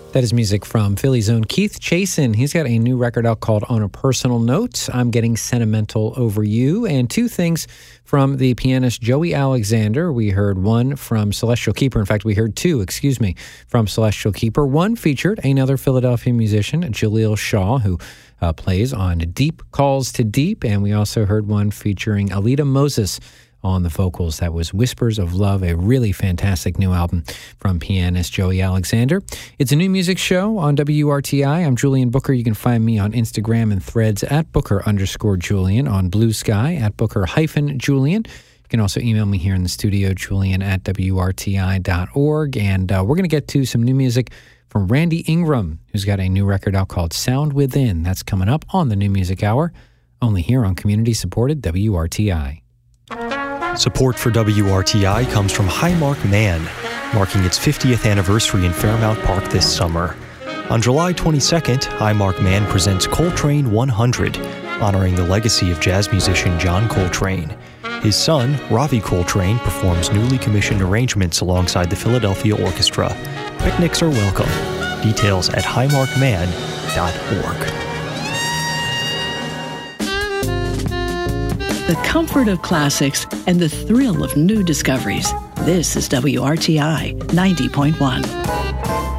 That is music from Philly's own Keith Chasen. He's got a new record out called On a Personal Note, I'm Getting Sentimental Over You, and two things from the pianist Joey Alexander. We heard one from Celestial Keeper. In fact, we heard two, from Celestial Keeper. One featured another Philadelphia musician, Jaleel Shaw, who plays on Deep Calls to Deep, and we also heard one featuring Alita Moses on the vocals. That was Whispers of Love, a really fantastic new album from pianist Joey Alexander. It's a new music show on WRTI. I'm Julian Booker. You can find me on Instagram and Threads at Booker_Julian, on Blue Sky at Booker-Julian. You can also email me here in the studio, julian@WRTI.org. And we're going to get to some new music from Randy Ingram, who's got a new record out called Sound Within. That's coming up on the New Music Hour, only here on community-supported WRTI. Support for WRTI comes from Highmark Man, marking its 50th anniversary in Fairmount Park this summer. On July 22nd, Highmark Man presents Coltrane 100, honoring the legacy of jazz musician John Coltrane. His son, Ravi Coltrane, performs newly commissioned arrangements alongside the Philadelphia Orchestra. Picnics are welcome. Details at highmarkman.org. The comfort of classics and the thrill of new discoveries. This is WRTI 90.1.